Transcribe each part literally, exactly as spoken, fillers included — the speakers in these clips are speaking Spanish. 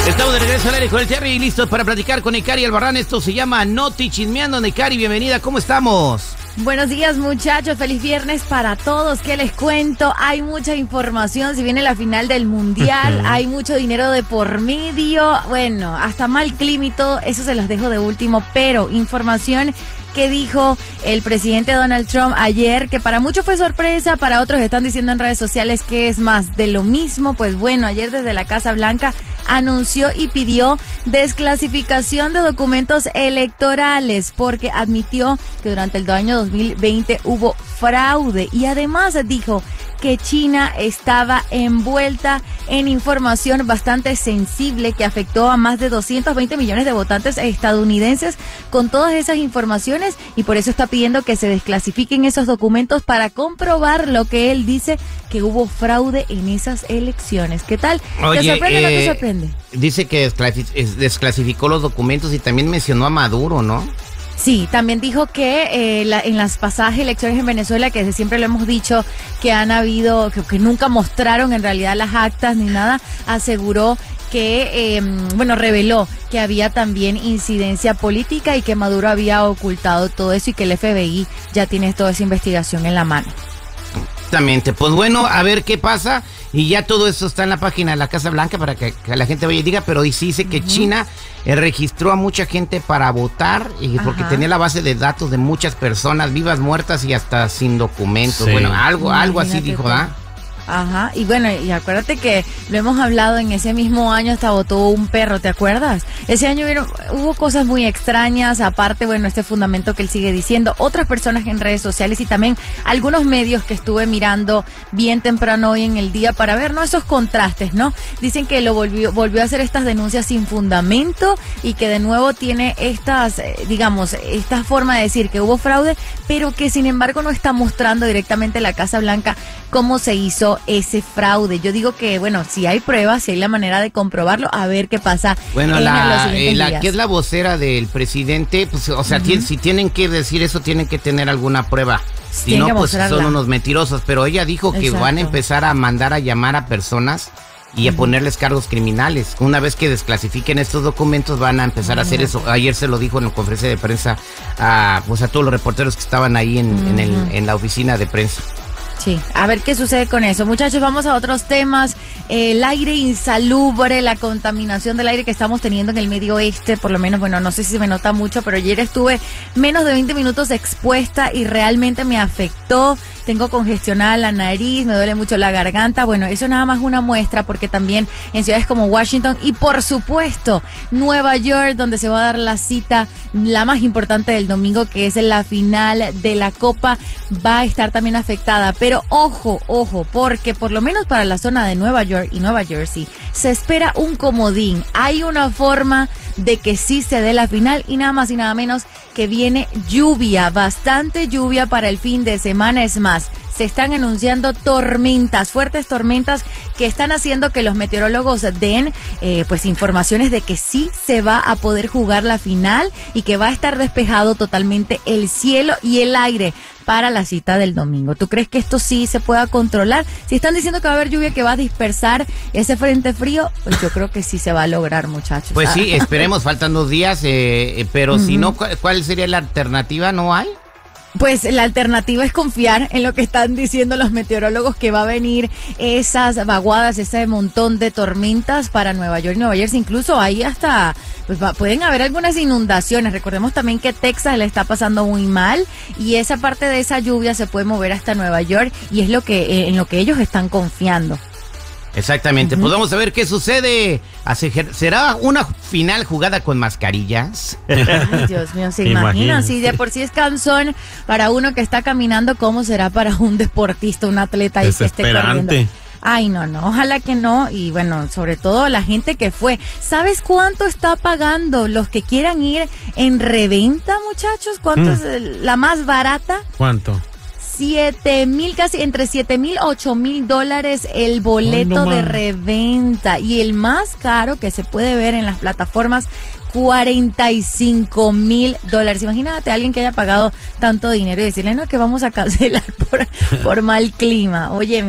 Estamos de regreso al aire con el Terry y listos para platicar con Necari Albarrán. Esto se llama Noti Chismeando. Necari, bienvenida, ¿cómo estamos? Buenos días, muchachos, feliz viernes para todos. ¿Qué les cuento? Hay mucha información, si viene la final del mundial, hay mucho dinero de por medio, bueno, hasta mal clima y todo, eso se los dejo de último, pero información que dijo el presidente Donald Trump ayer, que para muchos fue sorpresa, para otros están diciendo en redes sociales que es más de lo mismo. Pues bueno, ayer desde la Casa Blanca anunció y pidió desclasificación de documentos electorales porque admitió que durante el año dos mil veinte hubo fraude y además dijo que China estaba envuelta en información bastante sensible que afectó a más de doscientos veinte millones de votantes estadounidenses con todas esas informaciones y por eso está pidiendo que se desclasifiquen esos documentos para comprobar lo que él dice, que hubo fraude en esas elecciones. ¿Qué tal? Oye, ¿Te sorprende o eh, no te sorprende? Dice que desclasificó los documentos y también mencionó a Maduro, ¿no? Sí, también dijo que eh, la, en las pasadas elecciones en Venezuela, que desde siempre lo hemos dicho, que han habido, que, que nunca mostraron en realidad las actas ni nada, aseguró que, eh, bueno, reveló que había también incidencia política y que Maduro había ocultado todo eso y que el F B I ya tiene toda esa investigación en la mano. Exactamente, pues bueno, a ver qué pasa y ya todo eso está en la página de la Casa Blanca para que, que la gente vaya y diga, pero sí dice que uh-huh. China eh, registró a mucha gente para votar y porque Ajá. tenía la base de datos de muchas personas vivas, muertas y hasta sin documentos. Sí. Bueno, algo, algo así dijo, ¿ah? Ajá, y bueno, y acuérdate que lo hemos hablado, en ese mismo año hasta votó un perro, ¿te acuerdas? Ese año hubo, hubo cosas muy extrañas, aparte, bueno, este fundamento que él sigue diciendo, otras personas en redes sociales y también algunos medios que estuve mirando bien temprano hoy en el día para ver, ¿no? Esos contrastes, ¿no? Dicen que lo volvió, volvió a hacer estas denuncias sin fundamento y que de nuevo tiene estas, eh, digamos, esta forma de decir que hubo fraude, pero que sin embargo no está mostrando directamente la Casa Blanca cómo se hizo ese fraude. Yo digo que, bueno, si hay pruebas, si hay la manera de comprobarlo, a ver qué pasa. Bueno, en la, los eh, la días. que es la vocera del presidente, pues, o sea, uh-huh. tiene, si tienen que decir eso, tienen que tener alguna prueba. Si no, pues son unos mentirosos. Pero ella dijo que Exacto. van a empezar a mandar a llamar a personas y a uh-huh. ponerles cargos criminales. Una vez que desclasifiquen estos documentos, van a empezar uh-huh. a hacer eso. Ayer se lo dijo en la conferencia de prensa a, pues, a todos los reporteros que estaban ahí en, uh-huh. en, el, en la oficina de prensa. Sí, a ver qué sucede con eso. Muchachos, vamos a otros temas. El aire insalubre, la contaminación del aire que estamos teniendo en el medio oeste, por lo menos, bueno, no sé si se me nota mucho, pero ayer estuve menos de veinte minutos expuesta y realmente me afectó. Tengo congestionada la nariz, me duele mucho la garganta. Bueno, eso nada más una muestra porque también en ciudades como Washington y por supuesto Nueva York, donde se va a dar la cita, la más importante del domingo, que es la final de la Copa, va a estar también afectada. Pero ojo, ojo, porque por lo menos para la zona de Nueva York y Nueva Jersey se espera un comodín. Hay una forma de que sí se dé la final y nada más y nada menos que viene lluvia, bastante lluvia para el fin de semana. Es más, se están anunciando tormentas, fuertes tormentas que están haciendo que los meteorólogos den eh, pues informaciones de que sí se va a poder jugar la final y que va a estar despejado totalmente el cielo y el aire para la cita del domingo. ¿Tú crees que esto sí se pueda controlar? Si están diciendo que va a haber lluvia que va a dispersar ese frente frío, pues yo creo que sí se va a lograr, muchachos. Pues sí, esperemos, faltan dos días, eh, pero uh-huh. si no, ¿cuál sería la alternativa? ¿No hay? Pues la alternativa es confiar en lo que están diciendo los meteorólogos, que va a venir esas vaguadas, ese montón de tormentas para Nueva York y Nueva Jersey. Incluso ahí hasta, pues va, pueden haber algunas inundaciones. Recordemos también que Texas le está pasando muy mal y esa parte de esa lluvia se puede mover hasta Nueva York y es lo que eh, en lo que ellos están confiando. Exactamente, uh-huh. pues vamos a ver qué sucede. ¿Será una final jugada con mascarillas? Ay, Dios mío, ¿se imaginan? Si de por sí es cansón para uno que está caminando, ¿cómo será para un deportista, un atleta y que esté corriendo? Ay, no, no, ojalá que no. Y bueno, sobre todo la gente que fue. ¿Sabes cuánto está pagando los que quieran ir en reventa, muchachos? ¿Cuánto mm. es la más barata? ¿Cuánto? Siete mil, casi entre siete mil, ocho mil dólares el boleto oh, no, de reventa. Y el más caro que se puede ver en las plataformas, cuarenta y cinco mil dólares. Imagínate a alguien que haya pagado tanto dinero y decirle, no, que vamos a cancelar por, por mal clima. Óyeme,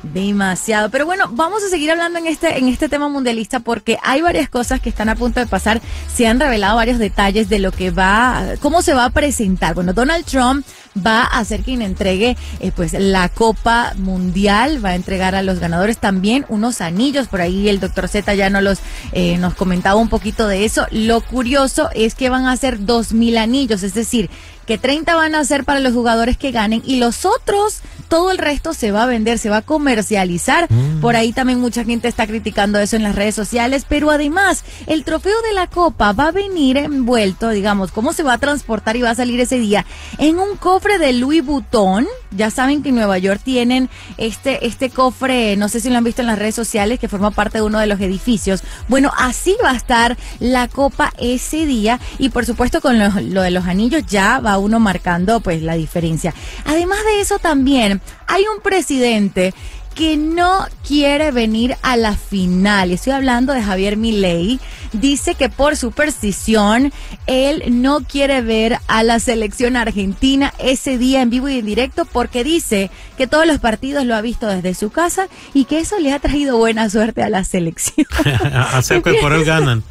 Demasiado. Pero bueno, vamos a seguir hablando en este, en este tema mundialista porque hay varias cosas que están a punto de pasar. Se han revelado varios detalles de lo que va, cómo se va a presentar. Bueno, Donald Trump va a ser quien entregue eh, pues la Copa Mundial, va a entregar a los ganadores también unos anillos. Por ahí el doctor Z ya nos los eh, nos comentaba un poquito de eso. Lo curioso es que van a ser dos mil anillos, es decir, que treinta van a ser para los jugadores que ganen y los otros, todo el resto se va a vender, se va a comercializar. Mm. Por ahí también mucha gente está criticando eso en las redes sociales, pero además el trofeo de la Copa va a venir envuelto, digamos, cómo se va a transportar y va a salir ese día en un cofre de Louis Vuitton. Ya saben que en Nueva York tienen este, este cofre, no sé si lo han visto en las redes sociales, que forma parte de uno de los edificios. Bueno, así va a estar la Copa ese día y por supuesto con lo, lo de los anillos ya va uno marcando pues la diferencia. Además de eso también hay un presidente que no quiere venir a la final. Y estoy hablando de Javier Milei. Dice que por superstición él no quiere ver a la selección argentina ese día en vivo y en directo porque dice que todos los partidos lo ha visto desde su casa y que eso le ha traído buena suerte a la selección. Así que por él ganan.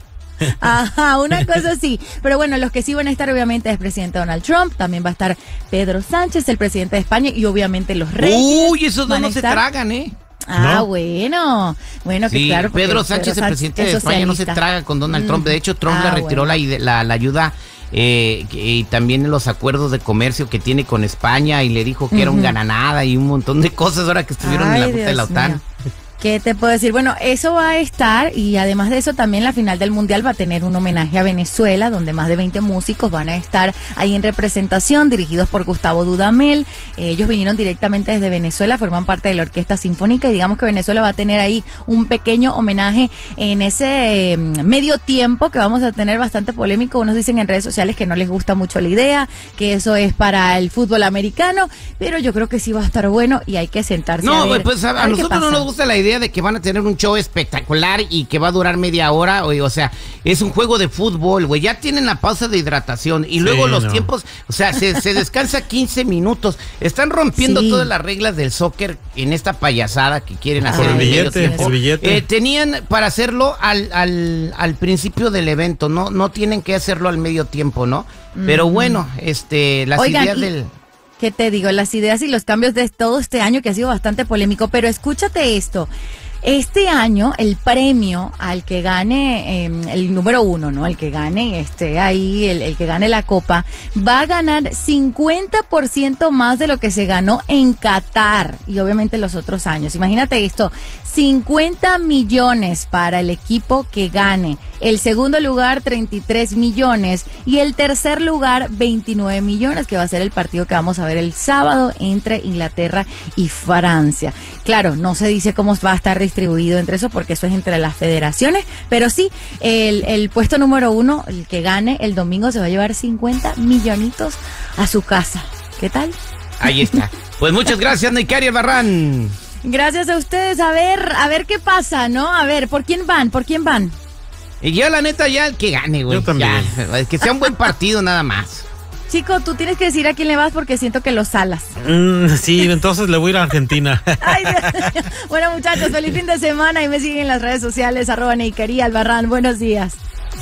Ajá, una cosa así. Pero bueno, los que sí van a estar obviamente es el presidente Donald Trump, también va a estar Pedro Sánchez, el presidente de España y obviamente los reyes. Uy, esos dos no estar... se tragan, ¿eh? Ah, ¿no? bueno, bueno, que sí, claro. Pedro Sánchez, Pedro el presidente de España, no se traga con Donald mm. Trump. De hecho, Trump ah, le retiró bueno. la, la, la ayuda eh, y también los acuerdos de comercio que tiene con España y le dijo que uh-huh. era un gananada y un montón de cosas ahora que estuvieron Ay, en la ruta de la OTAN. Mío. ¿Qué te puedo decir? Bueno, eso va a estar y además de eso también la final del Mundial va a tener un homenaje a Venezuela donde más de veinte músicos van a estar ahí en representación dirigidos por Gustavo Dudamel. Eh, ellos vinieron directamente desde Venezuela, forman parte de la Orquesta Sinfónica y digamos que Venezuela va a tener ahí un pequeño homenaje en ese eh, medio tiempo que vamos a tener bastante polémico. Unos dicen en redes sociales que no les gusta mucho la idea, que eso es para el fútbol americano, pero yo creo que sí va a estar bueno y hay que sentarse no, a ver. Pues a, a, a nosotros no nos gusta la idea de que van a tener un show espectacular y que va a durar media hora, o, o sea, es un juego de fútbol, güey, ya tienen la pausa de hidratación y luego sí, los no. tiempos, o sea, se, se descansa quince minutos, están rompiendo sí. todas las reglas del soccer en esta payasada que quieren hacer. Por el en billete, medio el billete. Eh, tenían para hacerlo al, al, al principio del evento, no, no tienen que hacerlo al medio tiempo, ¿no? Mm. Pero bueno, este, las Oigan, ideas y... del... ¿Qué te digo? Las ideas y los cambios de todo este año que ha sido bastante polémico, pero escúchate esto. Este año el premio al que gane eh, el número uno, ¿no? El que gane este ahí, el, el que gane la copa, va a ganar cincuenta por ciento más de lo que se ganó en Qatar y obviamente los otros años. Imagínate esto, cincuenta millones para el equipo que gane. El segundo lugar, treinta y tres millones. Y el tercer lugar, veintinueve millones, que va a ser el partido que vamos a ver el sábado entre Inglaterra y Francia. Claro, no se dice cómo va a estar distribuido entre eso, porque eso es entre las federaciones. Pero sí, el, el puesto número uno, el que gane el domingo, se va a llevar cincuenta millonitos a su casa. ¿Qué tal? Ahí está. Pues muchas gracias, Neikari Albarrán. Gracias a ustedes. A ver, a ver qué pasa, ¿no? A ver, ¿por quién van? ¿Por quién van? Y yo, la neta, ya el que gane, güey. Yo también. Ya, que sea un buen partido nada más. Chico, tú tienes que decir a quién le vas porque siento que lo salas. Mm, sí, entonces le voy a ir a Argentina. Ay, Dios. Bueno, muchachos, feliz fin de semana y me siguen en las redes sociales, arroba Neikari Albarrán. Buenos días.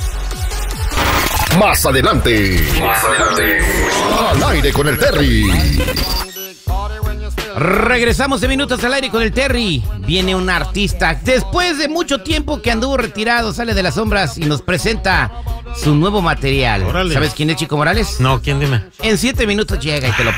Más adelante. Más adelante. Al aire con el Terry. Regresamos de Minutos al Aire con el Terry. Viene un artista después de mucho tiempo que anduvo retirado, sale de las sombras y nos presenta su nuevo material. Órale. ¿Sabes quién es Chico Morales? No, ¿quién dime? En siete minutos llega y te lo